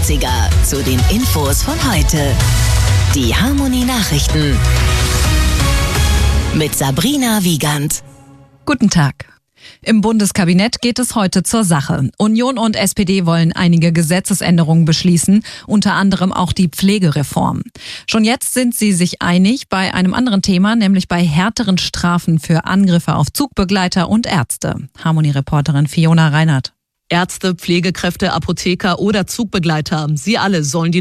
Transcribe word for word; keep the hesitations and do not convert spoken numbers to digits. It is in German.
neunziger zu den Infos von heute. Die Harmonie Nachrichten mit Sabrina Wiegand. Guten Tag. Im Bundeskabinett geht es heute zur Sache. Union und S P D wollen einige Gesetzesänderungen beschließen, unter anderem auch die Pflegereform. Schon jetzt sind sie sich einig bei einem anderen Thema, nämlich bei härteren Strafen für Angriffe auf Zugbegleiter und Ärzte. Harmonie-Reporterin Fiona Reinhardt. Ärzte, Pflegekräfte, Apotheker oder Zugbegleiter, sie alle sollen die